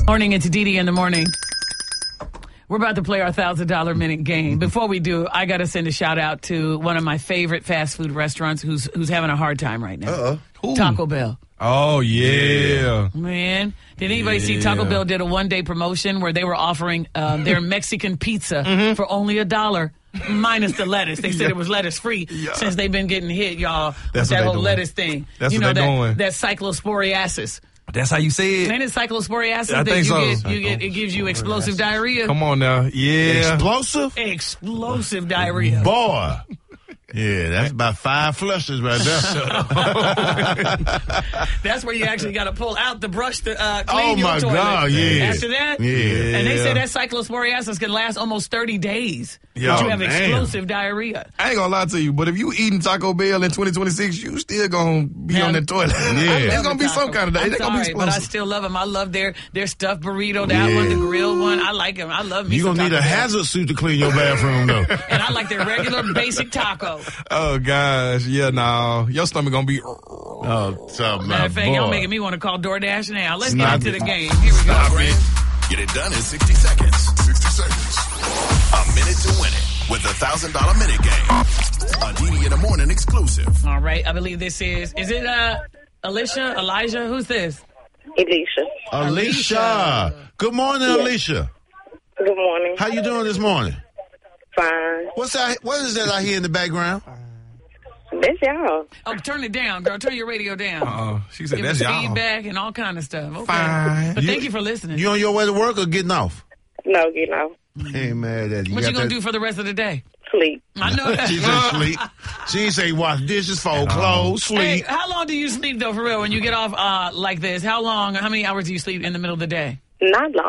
Morning, it's Dee in the morning. We're about to play our $1,000 minute game. Before we do, I got to send a shout out to one of my favorite fast food restaurants who's having a hard time right now. Taco Bell. Oh, yeah. Man, did anybody see Taco Bell did a one-day promotion where they were offering their Mexican pizza for only $1 minus the lettuce. They said it was lettuce-free since they've been getting hit, y'all, with that whole lettuce thing. That's what they're doing. That cyclosporiasis. That's how you say it? Ain't it cyclosporiasis? I think so. It gives you explosive diarrhea. Come on now. Yeah. Explosive? Explosive diarrhea. Boy. Yeah, that's about 5 flushes right there. That's where you actually got to pull out the brush to clean your toilet. Oh, my God, yeah. After that? Yeah. And they say that cyclosporiasis can last almost 30 days. Yo, but you have explosive diarrhea. I ain't gonna lie to you, but if you eating Taco Bell in 2026, you still gonna be on the toilet. Yeah. There's gonna be some kind of day. They're gonna be but I explosive. still love them. I love their stuffed burrito, that one, the grilled one. I like them. I love me You're some going to need Taco a Bell. hazard suit to clean your bathroom, though. And I like their regular basic taco. Oh, gosh. Yeah, no. Your stomach gonna be... Oh, something Matter of fact, y'all boy. making me want to call DoorDash now. Let's Stop get into it. the game. Here we go. Stop it. Get it done in 60 seconds. 60 seconds. A minute to win it with the $1,000 minute game. A Dee in the morning exclusive. All right. I believe this is it Alicia? Elijah? Who's this? Alicia. Good morning, Alicia. Good morning. How you doing this morning? Fine. What is that I hear in the background? That's y'all. Oh, turn it down, girl. Turn your radio down. She said Give that's us y'all. feedback and all kind of stuff. Okay. Fine. But thank you for listening. You on your way to work or getting off? No, get off. Ain't mad at you. What you going to do for the rest of the day? Sleep. I know that. She said sleep. She ain't say wash dishes, fold clothes, Hey, sleep. how long do you sleep, though, for real, when you get off like this? How many hours do you sleep in the middle of the day? Not long.